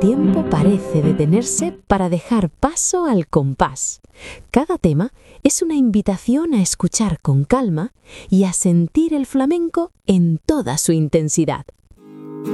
tiempo parece detenerse para dejar paso al compás. Cada tema es una invitación a escuchar con calma y a sentir el flamenco en toda su intensidad.